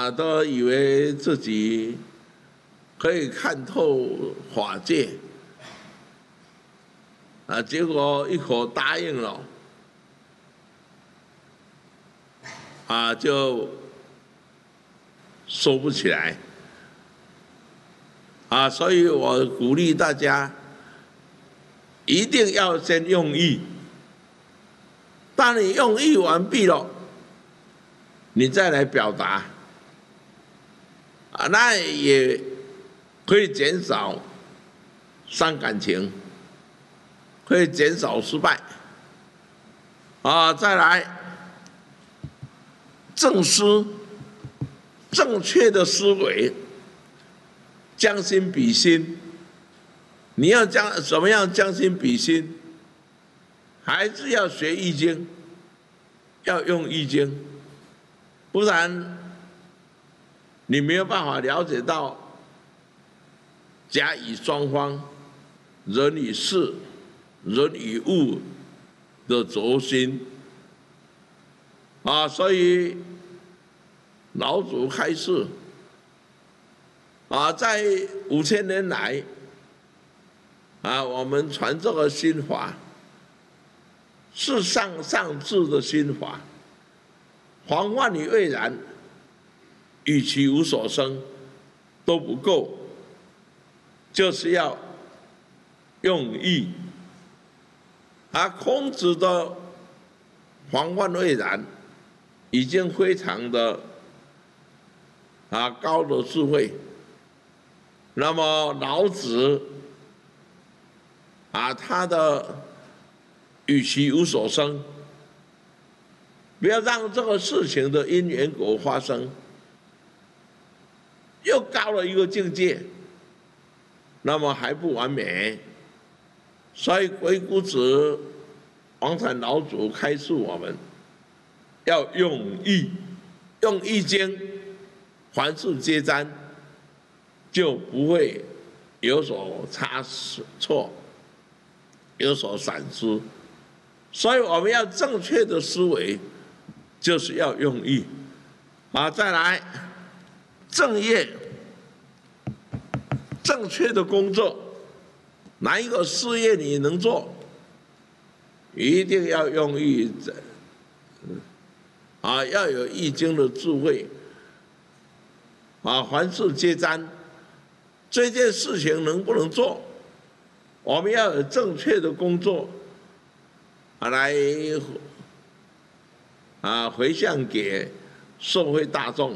都以为自己可以看透法界，结果一口答应了，就收不起来，所以我鼓励大家一定要先用意，当你用意完毕了，你再来表达，那也可以减少伤感情，可以减少失败，再来正思，正确的思维，将心比心。你要怎么样将心比心？还是要学易经，要用易经，不然你没有办法了解到甲乙双方、人与事、人与物的轴心。所以老祖开示，在5000年来，我们传这个心法，是上智的心法，防患于未然，与其无所生都不够，就是要用意。孔子的防患未然已经非常的高的智慧。那么老子他的与其无所生，不要让这个事情的因缘果发生，又高了一个境界，那么还不完美。所以鬼谷子、王禅老祖开示我们要用易，用易经，凡事皆占，就不会有所差错，有所闪失。所以我们要正确的思维，就是要用意。再来正业，正确的工作，哪一个事业你能做，一定要用意，要有易经的智慧，凡事皆占。这件事情能不能做，我们要有正确的工作，来回向给社会大众。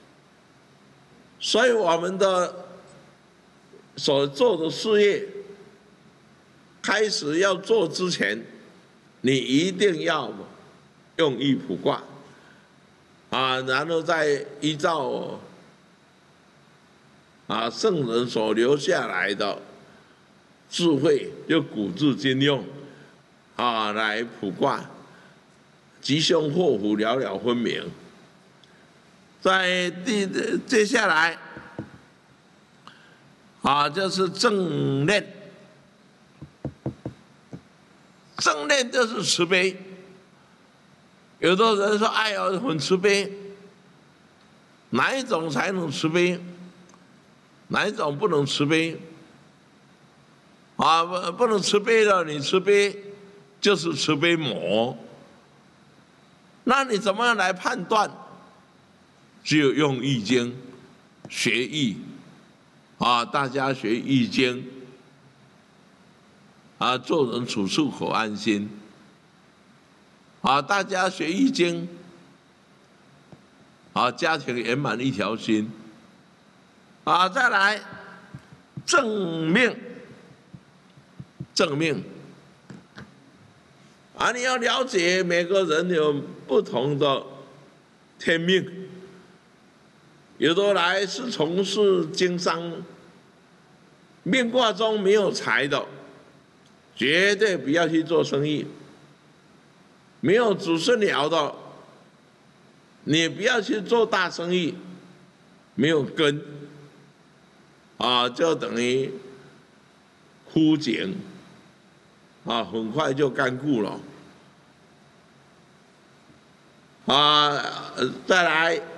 所以我们的所做的事业，开始要做之前，你一定要用意卜卦，然后再依照圣人所留下来的智慧，就古字今用，来卜卦，吉凶祸福了了分明。接下来，就是正念，正念就是慈悲。有的人说：“哎呀，很慈悲，哪一种才能慈悲？哪一种不能慈悲？不能慈悲了，你慈悲就是慈悲魔。那你怎么样来判断？只有用易经，学易，大家学易经，做人处事可安心。大家学易经，家庭圆满一条心。再来正命，正命，你要了解每个人有不同的天命，有的来是从事经商，命卦中没有财的，绝对不要去做生意；没有子孙爻的，你不要去做大生意；没有根，就等于枯井，很快就干枯了。再来